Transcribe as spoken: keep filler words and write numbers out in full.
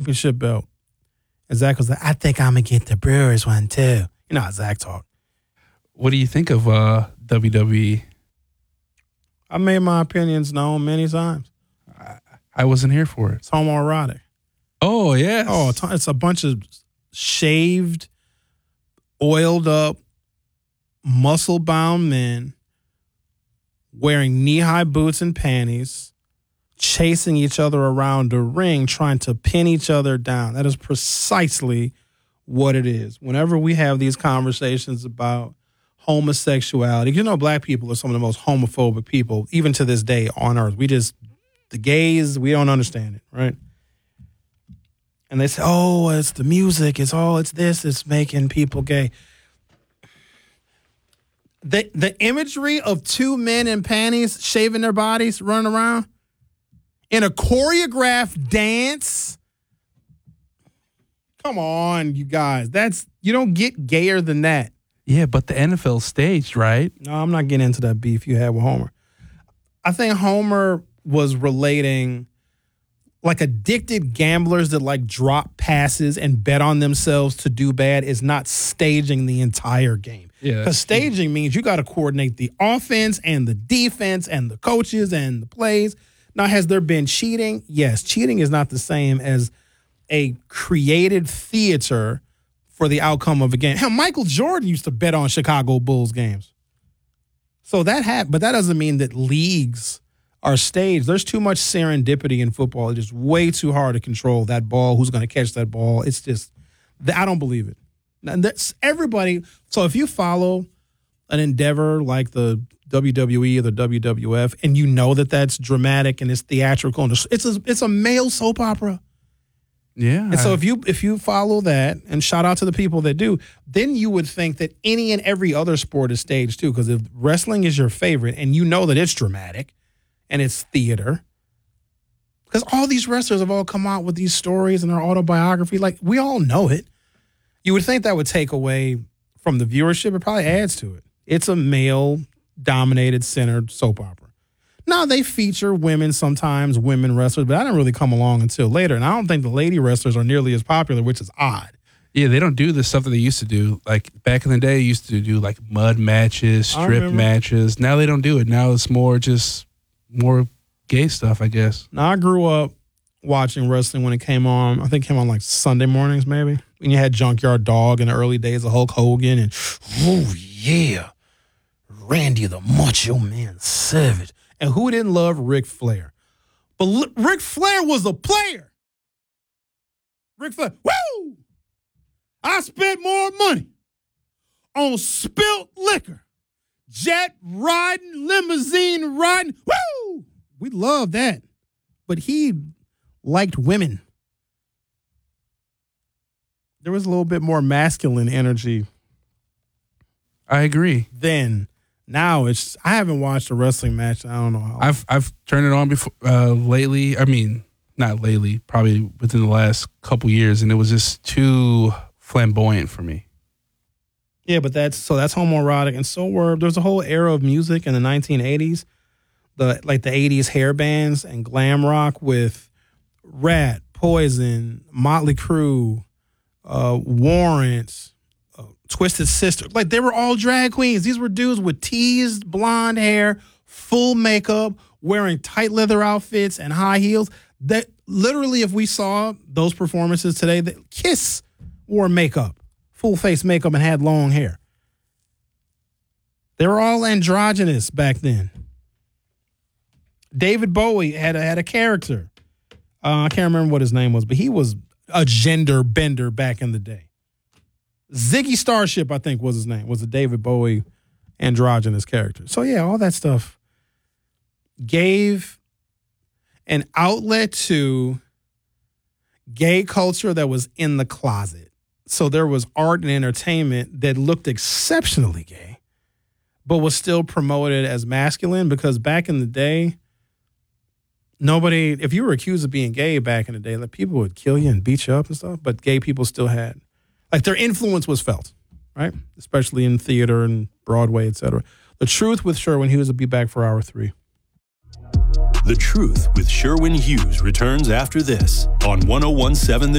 championship belt. And Zach was like, I think I'm going to get the Brewers one too. You know how Zach talk. What do you think of uh, W W E? I made my opinions known many times. I, I wasn't here for it. It's homoerotic. Oh, yes. Oh, it's a bunch of shaved, oiled up, muscle-bound men wearing knee-high boots and panties, chasing each other around the ring, trying to pin each other down. That is precisely what it is. Whenever we have these conversations about homosexuality, you know, black people are some of the most homophobic people, even to this day, on earth. We just, the gays, we don't understand it, right? And they say, oh, it's the music, it's all, it's this, it's making people gay. The the imagery of two men in panties shaving their bodies, running around in a choreographed dance. Come on, you guys. That's, you don't get gayer than that. Yeah, but the N F L staged, right? No, I'm not getting into that beef you had with Homer. I think Homer was relating like addicted gamblers that like drop passes and bet on themselves to do bad is not staging the entire game. Yeah. Because staging means you got to coordinate the offense and the defense and the coaches and the plays. Now, has there been cheating? Yes. Cheating is not the same as a created theater for the outcome of a game. Hell, Michael Jordan used to bet on Chicago Bulls games. So that happened, but that doesn't mean that leagues are staged. There's too much serendipity in football. It's just way too hard to control that ball, who's going to catch that ball. It's just, I don't believe it. And that's everybody. So if you follow an endeavor like the W W E or the W W F, and you know that that's dramatic and it's theatrical, and it's a, it's a male soap opera. Yeah. And so if you if you follow that, and shout out to the people that do, then you would think that any and every other sport is staged too. Because if wrestling is your favorite and you know that it's dramatic and it's theater, because all these wrestlers have all come out with these stories and their autobiography, like we all know it. You would think that would take away from the viewership. It probably adds to it. It's a male-dominated, centered soap opera. Now, they feature women sometimes, women wrestlers, but I didn't really come along until later. And I don't think the lady wrestlers are nearly as popular, which is odd. Yeah, they don't do the stuff that they used to do. Like back in the day, they used to do like mud matches, strip matches. Now they don't do it. Now it's more just more gay stuff, I guess. Now, I grew up watching wrestling when it came on. I think it came on like Sunday mornings, maybe. When you had Junkyard Dog in the early days of Hulk Hogan and, oh, yeah, Randy the Macho Man Savage. And who didn't love Ric Flair? But L- Ric Flair was a player. Ric Flair, woo! I spent more money on spilt liquor, jet riding, limousine riding. Woo! We love that. But he liked women. There was a little bit more masculine energy. I agree. Then. Now it's, I haven't watched a wrestling match. I don't know how. I've I've turned it on before uh, lately. I mean, not lately, probably within the last couple years, and it was just too flamboyant for me. Yeah, but that's so that's homoerotic, and so were there's a whole era of music in the nineteen eighties, the like the eighties hair bands and glam rock with Rat, Poison, Motley Crue, uh, Warrant. Twisted Sister. Like, they were all drag queens. These were dudes with teased blonde hair, full makeup, wearing tight leather outfits and high heels. That literally, if we saw those performances today, that Kiss wore makeup, full face makeup, and had long hair. They were all androgynous back then. David Bowie had a, had a character. Uh, I can't remember what his name was, but he was a gender bender back in the day. Ziggy Starship, I think was his name, was a David Bowie androgynous character. So, yeah, all that stuff gave an outlet to gay culture that was in the closet. So there was art and entertainment that looked exceptionally gay, but was still promoted as masculine because back in the day, nobody, if you were accused of being gay back in the day, like people would kill you and beat you up and stuff, but gay people still had. Like, their influence was felt, right? Especially in theater and Broadway, et cetera. The Truth with Sherwin Hughes will be back for hour three. The Truth with Sherwin Hughes returns after this on one oh one seven The